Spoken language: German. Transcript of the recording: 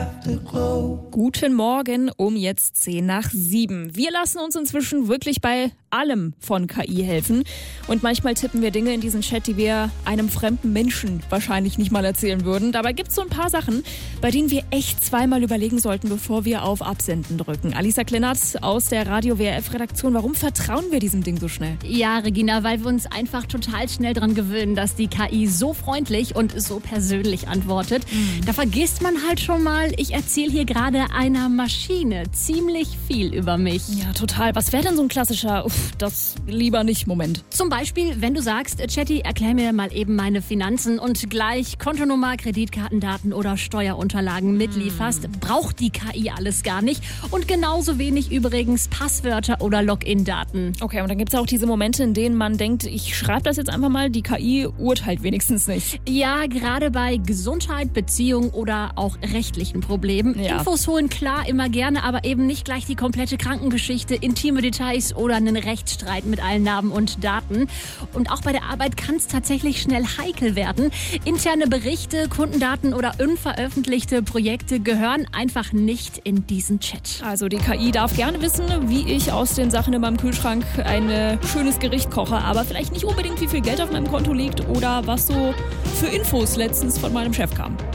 Guten Morgen, um jetzt 6:50. Wir lassen uns inzwischen wirklich bei allem von KI helfen. Und manchmal tippen wir Dinge in diesen Chat, die wir einem fremden Menschen wahrscheinlich nicht mal erzählen würden. Dabei gibt es so ein paar Sachen, bei denen wir echt zweimal überlegen sollten, bevor wir auf Absenden drücken. Alisa Kleinert aus der Radio-WRF-Redaktion. Warum vertrauen wir diesem Ding so schnell? Ja, Regina, weil wir uns einfach total schnell dran gewöhnen, dass die KI so freundlich und so persönlich antwortet. Da vergisst man halt schon mal, ich erzähle hier gerade einer Maschine ziemlich viel über mich. Ja, total. Was wäre denn so ein klassischer, das lieber nicht Moment? Zum Beispiel, wenn du sagst, Chatty, erklär mir mal eben meine Finanzen und gleich Kontonummer, Kreditkartendaten oder Steuerunterlagen mitlieferst, braucht die KI alles gar nicht. Und genauso wenig übrigens Passwörter oder Login-Daten. Okay, und dann gibt es auch diese Momente, in denen man denkt, ich schreibe das jetzt einfach mal, die KI urteilt wenigstens nicht. Ja, gerade bei Gesundheit, Beziehung oder auch rechtlichen Problemen. Ja. Infos holen klar immer gerne, aber eben nicht gleich die komplette Krankengeschichte, intime Details oder einen Rechtsstreit mit allen Namen und Daten. Und auch bei der Arbeit kann es tatsächlich schnell heikel werden. Interne Berichte, Kundendaten oder unveröffentlichte Projekte gehören einfach nicht in diesen Chat. Also die KI darf gerne wissen, wie ich aus den Sachen in meinem Kühlschrank ein schönes Gericht koche, aber vielleicht nicht unbedingt, wie viel Geld auf meinem Konto liegt oder was so für Infos letztens von meinem Chef kam.